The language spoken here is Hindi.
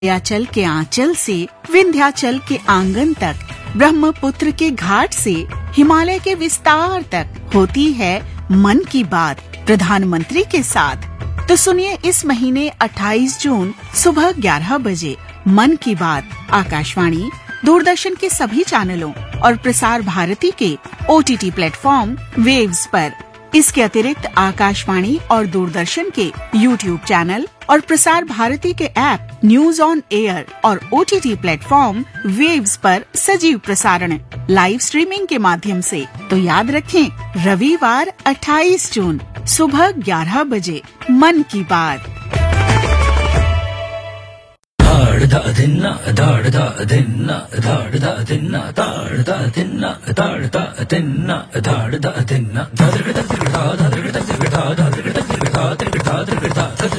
विंध्याचल के आंचल से विंध्याचल के आंगन तक, ब्रह्मपुत्र के घाट से हिमालय के विस्तार तक होती है मन की बात प्रधानमंत्री के साथ। तो सुनिए इस महीने 28 जून सुबह 11 बजे मन की बात आकाशवाणी, दूरदर्शन के सभी चैनलों और प्रसार भारती के OTT प्लेटफॉर्म वेव्स पर। इसके अतिरिक्त आकाशवाणी और दूरदर्शन के YouTube चैनल और प्रसार भारती के ऐप न्यूज ऑन एयर और OTT प्लेटफॉर्म वेव्स पर सजीव प्रसारण लाइव स्ट्रीमिंग के माध्यम से। तो याद रखें, रविवार 28 जून सुबह 11 बजे मन की बात।